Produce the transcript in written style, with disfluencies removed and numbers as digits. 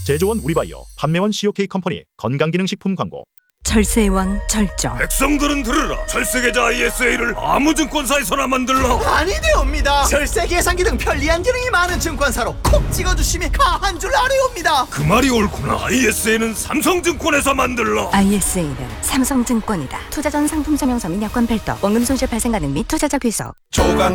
제조원 우리바이오, 판매원 COK 컴퍼니 건강기능식품 광고. 절세의 왕 절정. 백성들은 들으라. 절세계좌 ISA를 아무 증권사에서나 만들라. 아니되옵니다. 절세 계산기 등 편리한 기능이 많은 증권사로 콕 찍어주심이 가한 줄 아뢰옵니다. 그 말이 옳구나. ISA는 삼성증권에서 만들라. ISA는 삼성증권이다. 투자 전 상품 설명서 및 약관 별도, 원금 손실 발생 가능 및 투자자 귀속. 조각